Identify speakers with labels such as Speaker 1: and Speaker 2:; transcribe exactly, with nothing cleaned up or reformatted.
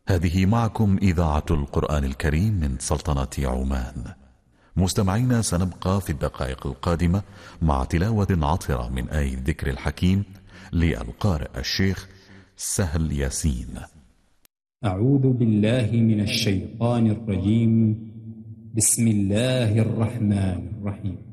Speaker 1: هذه معكم إذاعة القرآن الكريم من سلطنة عمان. مستمعينا، سنبقى في الدقائق القادمة مع تلاوة عطرة من آية الذكر الحكيم للقارئ الشيخ سهل ياسين.
Speaker 2: أعوذ بالله من الشيطان الرجيم. بسم الله الرحمن الرحيم.